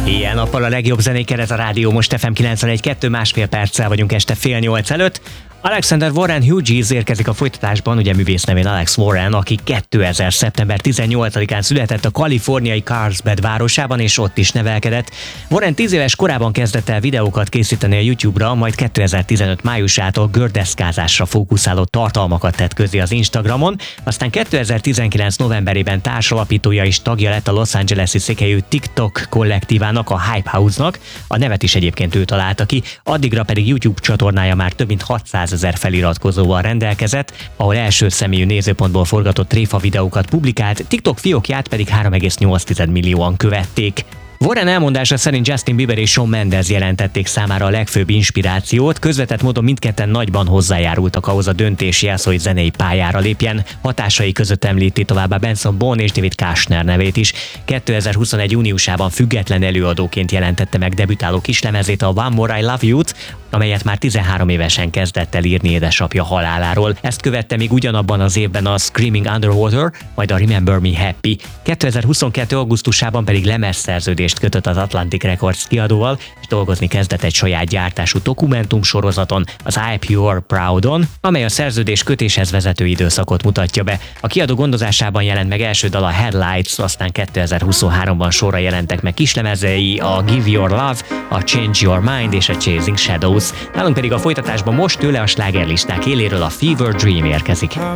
Ilyen nappal a legjobb zenék ez a rádió, most FM 91.2, másfél perccel vagyunk este 7:30 előtt. Alexander Warren Hughes érkezik a folytatásban, ugye művész nevén Alex Warren, aki 2000. szeptember 18-án született a kaliforniai Carlsbad városában, és ott is nevelkedett. Warren 10 éves korában kezdett el videókat készíteni a YouTube-ra, majd 2015 májusától gördeszkázásra fókuszáló tartalmakat tett közé az Instagramon, aztán 2019 novemberében társalapítója és tagja lett a Los Angeles-i székhelyű TikTok kollektívának, a Hype House-nak, a nevet is egyébként ő találta ki, addigra pedig YouTube csatornája már több mint 600 000 feliratkozóval rendelkezett, ahol első személyű nézőpontból forgatott tréfa videókat publikált, TikTok fiókját pedig 3,8 millióan követték. Warren elmondása szerint Justin Bieber és Shawn Mendes jelentették számára a legfőbb inspirációt, közvetett módon mindketten nagyban hozzájárultak ahhoz a döntéshez, hogy zenei pályára lépjen. Hatásai között említi továbbá Benson Boone és David Kushner nevét is. 2021. júniusában független előadóként jelentette meg debütáló kislemezét, a One More I Love You-t, amelyet már 13 évesen kezdett el írni édesapja haláláról. Ezt követte még ugyanabban az évben a Screaming Underwater, majd a Remember Me Happy. 2022. augusztusában pedig lemezszerződést kötött az Atlantic Records kiadóval, és dolgozni kezdett egy saját gyártású dokumentumsorozaton, az I Pure Proud-on, amely a szerződés kötéshez vezető időszakot mutatja be. A kiadó gondozásában jelent meg első dal, a Headlights, aztán 2023-ban sorra jelentek meg kislemezei, a Give Your Love, a Change Your Mind és a Chasing Shadows. Nálunk pedig a folytatásban most tőle a slágerlisták éléről a Fever Dream érkezik.